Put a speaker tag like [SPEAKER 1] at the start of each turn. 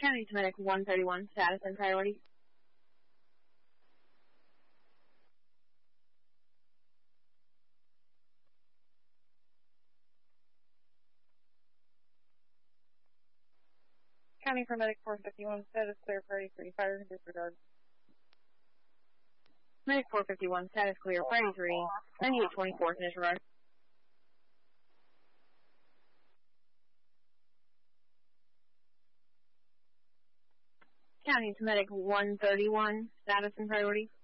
[SPEAKER 1] County to Medic 131, status and priority.
[SPEAKER 2] County for Medic 451, status clear, priority 3, fire disregard.
[SPEAKER 1] Medic 451, status clear, priority 3, 9824, disregard. County to Medic 131, status and priority.